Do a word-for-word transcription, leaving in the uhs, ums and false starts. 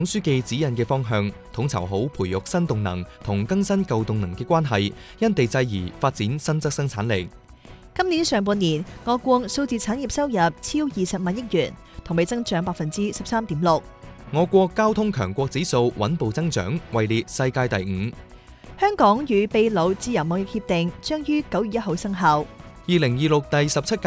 總書記指引嘅方向，統籌好培育新動能同更新舊動能嘅關係，因地制宜發展新質生產力。 今年上半年，我國數字產業收入超二十萬億元，同比增長百分之十三點六。 我國交通強國指數穩步增長，位列世界第五。 香港與秘魯自由貿易協定將於九月一號生效。 二零二六第十七屆